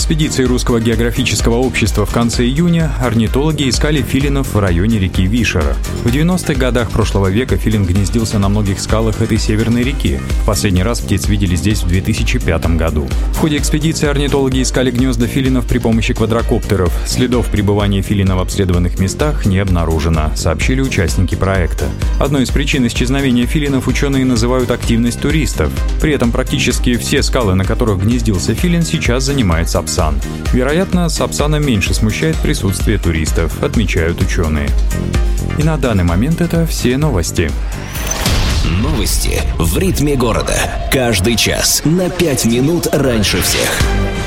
экспедиции Русского географического общества в конце июня орнитологи искали филинов в районе реки Вишера. В 90-х годах прошлого века филин гнездился на многих скалах этой северной реки. В последний раз птиц видели здесь в 2005 году. В ходе экспедиции орнитологи искали гнезда филинов при помощи квадрокоптеров. Следов пребывания филина в обследованных местах не обнаружено, сообщили участники проекта. Одной из причин исчезновения филинов ученые называют активность туристов. При этом практически все скалы, на которых гнездился филин, сейчас занимает Сапсан. Вероятно, Сапсана меньше смущает присутствие туристов, отмечают ученые. И на данный момент это все новости. Новости в ритме города. Каждый час на 5 минут раньше всех.